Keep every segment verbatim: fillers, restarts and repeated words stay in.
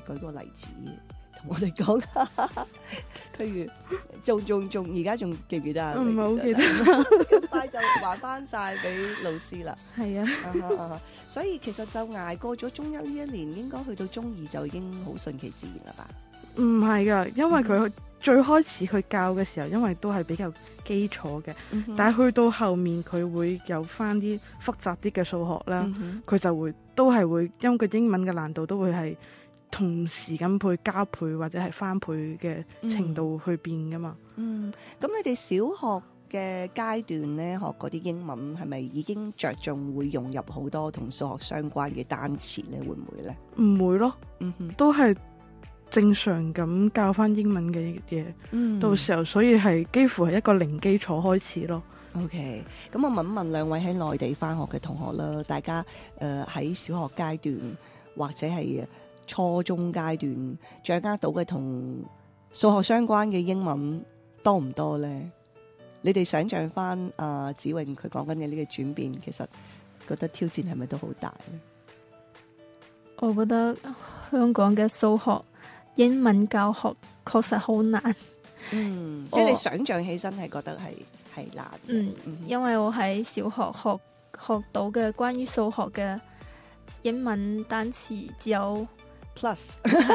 舉個例子，同我哋講下。譬如仲仲仲而家仲記唔記得啊？ 唔係好記得， 咁快就還翻晒俾老師啦。 係啊， 啊哈啊哈所以其實就捱過咗中一呢一年，應該去到中二就已經好順其自然啦吧？ 唔係噶，因為佢最開始佢教嘅時候，因為都係比較基礎嘅， 嗯、哼但係去到後面佢會有翻啲複雜啲嘅數學啦，佢、 嗯、哼就會都係會因為個英文嘅難度都會係同時咁配加倍或者係翻倍嘅程度去變噶嘛。 嗯，咁、嗯、你哋小學嘅階段咧，學嗰啲英文係咪已經着重會融入好多同數學相關嘅單詞咧？會唔會咧？ 唔會咯， 嗯哼， 都係正常咁教翻英文嘅嘢， 嗯， 到時候所以係幾乎係一個零基礎開始咯。 OK，咁我問一問兩位喺內地翻學嘅同學啦，大家誒喺、呃、小學階段或者係初中階段掌握到嘅同數學相關嘅英文多唔多咧？你哋想象翻阿子穎佢講緊嘅呢個轉變，其實覺得挑戰係咪都好大咧？ 我覺得香港嘅數學英文教學確實好難。 嗯，即係你想象起身係覺得係係難。 嗯， 嗯因為我喺小學學學到嘅關於數學嘅英文單詞只有 plus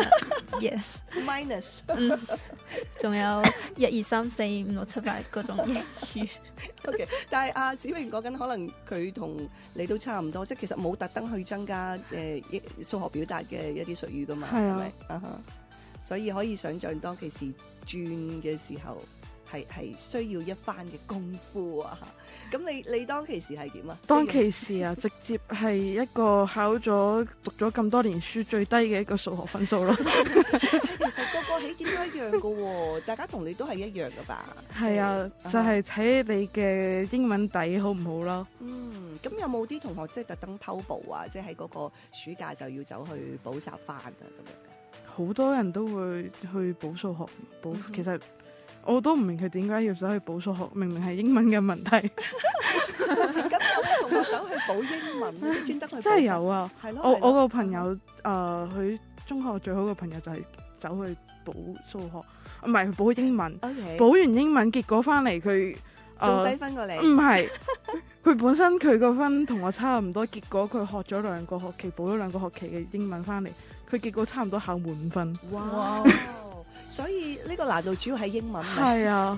yes minus， 嗯，仲有一二三四五六七八嗰種英語。 OK， 但係阿子穎講緊，可能佢同你都差唔多，即係其實冇特登去增加誒數學表達嘅一啲術語噶嘛，係咪？啊哈，所以可以想像當其時轉嘅時候係係需要一番嘅功夫啊！咁你你當其時係點啊？ 當其時啊，直接係一個考咗讀咗咁多年書最低嘅一個數學分數咯。 其實個個起點都一樣噶喎，大家同你都係一樣噶吧？ 係啊，就係睇你嘅英文底好唔好咯。 嗯，咁有冇啲同學即係特登偷步啊？即係喺嗰個暑假就要走去補習翻啊咁樣嘅？ 好多人都會去補數學，補、 嗯、 其實我都唔明佢點解要走去補數學，明明係英文嘅問題。 咁有冇同學走去補英文咧？專登去補？ 真係有啊！ 係咯， 我我個朋友誒，佢、呃、中學最好嘅朋友就係走去補數學，唔係補英文。 Okay. 補完英文，結果翻嚟佢仲低分過你？ 唔係，佢本身佢個分同我差唔多，結果佢學咗兩個學期，補咗兩個學期嘅英文翻嚟，佢結果差唔多考滿分。 哇！所以呢個難度主要係英文。 係啊。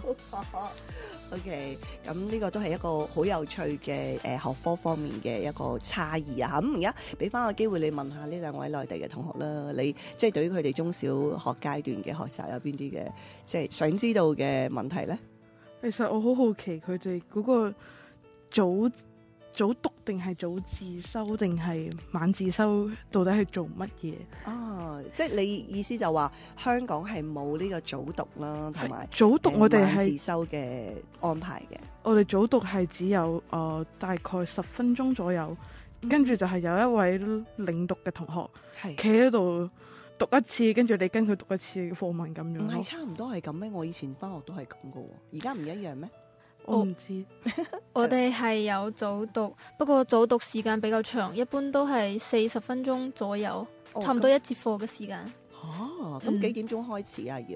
OK，咁呢個都係一個好有趣嘅誒、呃、學科方面嘅一個差異啊！咁而家俾翻個機會你問下呢兩位內地嘅同學啦，你即係對於佢哋中小學階段嘅學習有邊啲嘅即係想知道嘅問題咧？ 其實我好好奇佢哋嗰個早早讀定係早自修定係晚自修，到底係做乜嘢？ 啊，即係你意思就話香港係冇呢個早讀啦，同埋早讀我哋係、 呃、自修嘅安排嘅。 我哋早讀係只有誒、呃、大概十分鐘左右，嗯、跟住就係有一位領讀嘅同學企喺度讀一次，跟住你跟佢讀一次嘅課文咁樣。 唔係差唔多係咁咩？我以前返學都係咁噶喎，而家唔一樣咩？ 我唔知， 我哋係有早讀，不過早讀時間比較長，一般都係四十分鐘左右，哦、差唔多一節課嘅時間。 哦，咁幾點鐘開始啊？要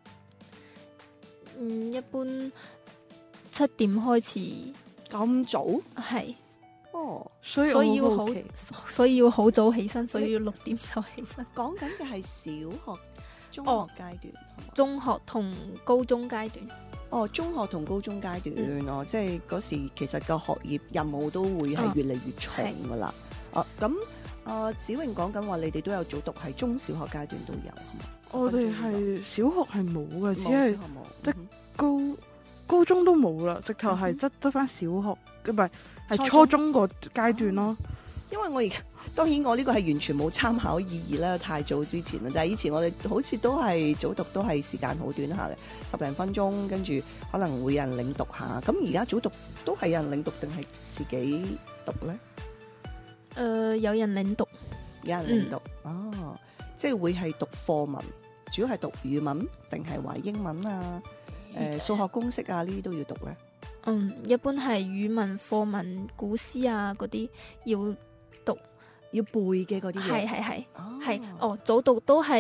嗯，一般七點開始。 咁早？ 係。 哦， 所以所以要好，所以要好早起身，所以要六點就起身。 講緊嘅係小學、中學階段， 哦、中學同高中階段。 哦，中學同高中階段、嗯、哦，即係嗰時其實個學業任務都會係越嚟越重噶啦。哦，咁啊、呃，子穎講緊話，你哋都有早讀，係中小學階段都有，係嘛？ 我哋係小學係冇嘅，只係即嗯、 高高中都冇啦，直頭係執得翻小學，唔係係初中個階段咯。 因為我而家當然我呢個係完全冇參考意義啦，太早之前啦。但係以前我哋好似都係早讀，都係時間好短下嘅，十零分鐘，跟住可能會有人領讀下。咁而家早讀都係有人領讀定係自己讀咧？ 誒、呃，有人領讀， 有人領讀、嗯、哦，即係會係讀課文，主要係讀語文定係話英文啊？誒、呃，數學公式啊呢啲都要讀咧？ 嗯，一般係語文、課文、古詩啊嗰啲要讀， 要背嘅嗰啲嘢。 係係係係哦，早讀都係。